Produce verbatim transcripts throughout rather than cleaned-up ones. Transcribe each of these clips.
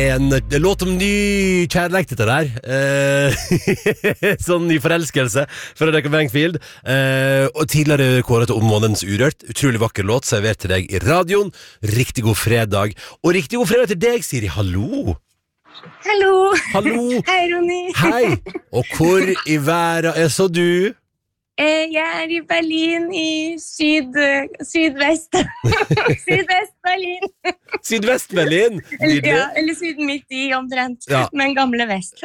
en låt om ny kjærleik dette der. Eh, sånn ny forelskelse fra Rebecca Bankfield. Eh, og tidligere kåret til Månedens Urørt. Utrolig vakker låt, servert til deg i radioen. Riktig god fredag. Og riktig god fredag til deg, Siri. Hallo! Hallo! Hallo! Hei, Ronny! Hei! Og hvor i verden er så du? Jeg er i Berlin i syd, sydvest. Sydvest-Berlin. Sydvest-Berlin? Ja, eller syd midt i omtrent, ja. Men gamle vest.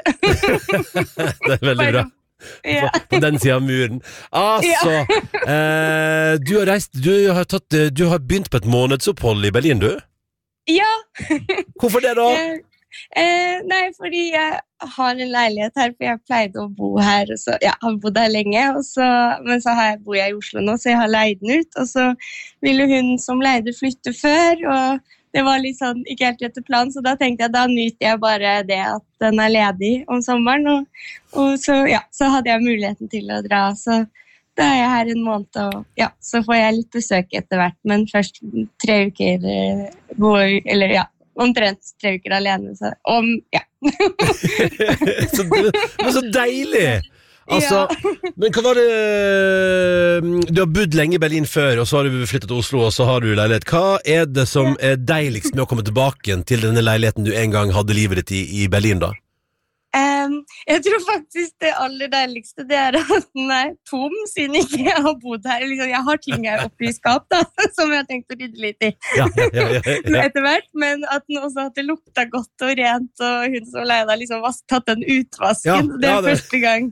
Det er veldig bra. Ja. På, på den siden av muren. Altså, ja. eh, du har reist, du har, tatt, du har begynt på et månedsopphold i Berlin, du? Ja. Hvorfor det da? Eh, eh, nei, fordi jeg har en leilighet her, for jeg pleide å bo her, og så, ja, jeg har bodd her lenge, og så, men så har jeg, bor jeg i Oslo nå, så jeg har leid den ut, og så ville hun som leide flytte før, og det var litt sånn, ikke helt etter plan, så da tenkte jeg, da nyter jeg bare det at den er ledig om sommeren, og, og så, ja, så hadde jeg muligheten til å dra, så da er jeg her en måned, og ja, så får jeg litt besøk etter hvert, men først tre uker, hvor, eller ja, omtrent tre uker alene, så om, ja. så, men så deilig! Altså, ja. Men hva var det du har bodd lenge i Berlin før, og så har du flyttet til Oslo, og så har du leilighet. Hva er det som er deiligst med å komme tilbake til denne leiligheten du en gang hadde livet ditt i, i Berlin da? Um, jeg tror faktisk det aller deiligste det er at den er tom, siden ikke jeg har bodd her. Liksom, jeg har ting her oppe i skap da, som jeg har tenkt å rydde litt i ja, ja, ja, ja, ja. etter hvert, men at den også hadde lukta godt og rent, og hun som leide liksom vask, tatt den utvasken, ja, det er ja, det. Første gang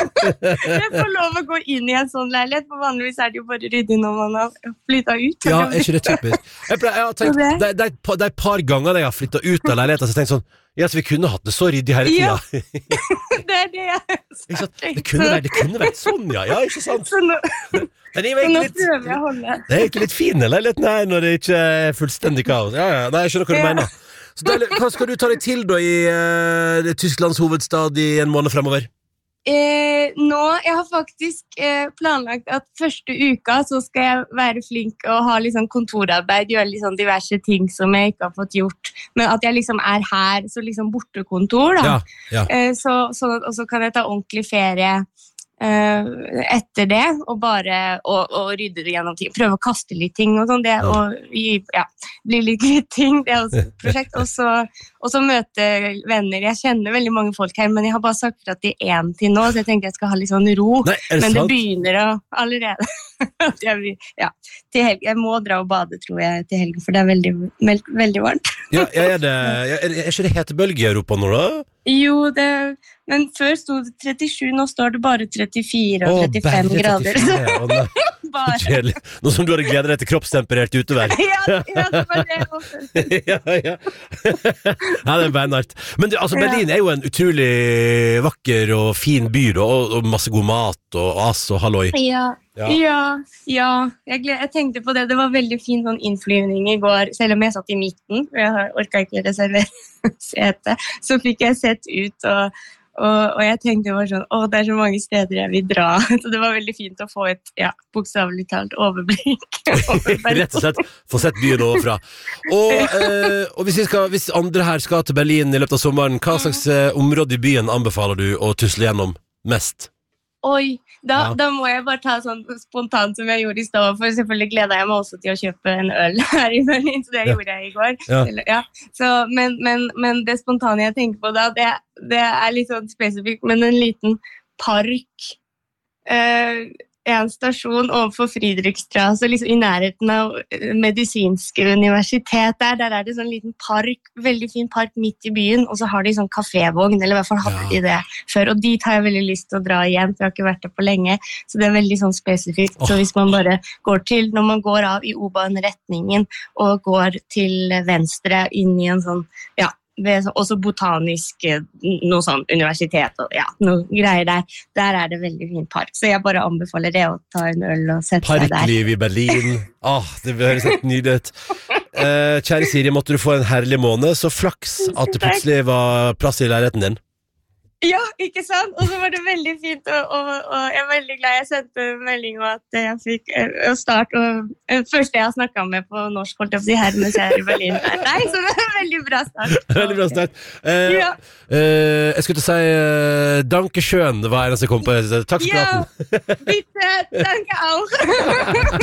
jeg får lov å gå inn i en sånn leilighet, for vanligvis er det jo bare ryddig når man har flyttet ut. Ja, er ikke det typisk? Jeg, jeg har tenkt, det, det, det, er, det er et par ganger jeg har flyttet ut av leiligheten, så jeg tenkte sånn, ja, så vi kunne hatt det så ryddig hele tiden. Ja, det er det jeg sa. Det kunne vært, det kunne vært sånn, ja. Ja, ikke sant? Så nå, Men det er så nå litt, prøver jeg å holde. Det er egentlig litt fin leiligheten her, når det ikke er fullstendig kaos. Ja, ja, nei, jeg skjønner hva du ja. mener. Så da, hva skal du ta deg til da i uh, Tysklands hovedstad i en måned fremover? Eh, nå, jeg har faktisk eh, planlagt at første uka så skal jeg være flink og ha liksom kontorarbeid, gjøre liksom diverse ting som jeg ikke har fått gjort, men at jeg liksom er her, så liksom bortekontor da. Ja, ja. Eh, så, så, og så kan jeg ta ordentlig ferie eh, etter det, og bare og, og rydde det gjennom ting, prøve å kaste litt ting og sånn, det, ja. og ja, bli litt kvitt ting, det er også et prosjekt, og så, og så møte venner. Jeg kjenner veldig mange folk her, men jeg har bare sagt fra til en til nå, så jeg tenkte jeg skal ha litt sånn ro. Nei, det men sant? Det begynner å allerede. jeg, ja, til helg, jeg må dra og bade, tror jeg, til helgen, for det er veldig, veld, veldig varmt. ja, er, det, er, er ikke det hetebølge i Europa nå da? Jo, det, men før stod det trettisju, nå står det bare trettifire og trettifem Åh, grader. trettifire, bare. Nå som du hadde gledet deg til kroppstemperert utevær. ja, ja, det var det også. ja, ja. ja, det er beinart. Men det, altså, Berlin er jo en utrolig vakker og fin by, og, og masse god mat og as og halloi. Ja, ja, ja. ja. Jeg, gled, jeg tenkte på det, det var veldig fin sånn innflyvning i går, selv om jeg satt i midten, for jeg orket ikke reservere sete, så fikk jeg sett ut og Og, og jeg tenkte det var sånn, åh, det er så mange steder jeg vil dra. Så det var veldig fint å få et, ja, bokstavelig talt overblikk. Rett og slett, få sett byen overfra. Og, eh, og hvis, vi skal, hvis andre her skal til Berlin i løpet av sommeren, hva slags eh, område i byen anbefaler du å tusle gjennom mest? Oi, da, ja. da må jeg bare ta sånn spontant som jeg gjorde i stedet, for selvfølgelig gleder jeg meg også til å kjøpe en øl her i Berlin, så det ja. gjorde jeg i går. Ja. Ja. Så, men, men, men det spontane jeg tenker på da, det, det er litt sånn spesifikt, men en liten park, eh, en stasjon overfor Friedrichstraße, så liksom i nærheten av medisinske universitet der, der er det sånn liten park, veldig fin park midt i byen, og så har de sånn kafévogn, eller i hvert fall hadde de det før, og dit har jeg veldig lyst til å dra igjen, for jeg har ikke vært der på lenge, så det er veldig sånn spesifikt, oh. så hvis man bare går til, når man går av i O-Bahn-retningen, og går til venstre inn i en sånn, ja, ved også botanisk noe sånn universitet og ja, noe greier der der er det veldig fin park, så jeg bare anbefaler det å ta en øl og sette seg der. Parkliv i Berlin, ah, det høres helt nydelig ut. eh, Kjære Siri, måtte du få en herlig måned, så flaks at det plutselig var plass i leiligheten din. Ja, ikke sant? Og så var det veldig fint, og, og, og jeg er veldig glad jeg sendte en melding om at jeg fikk uh, start, og uh, første jeg har snakket med på norsk, holdt jeg på å si her mens jeg er i Berlin. Nei, så det er en veldig bra start. Veldig bra start. Uh, ja. uh, jeg skulle til å si uh, danke schön, det var en som kom på. Takk skal du ha. Ja, bitte, danke auch.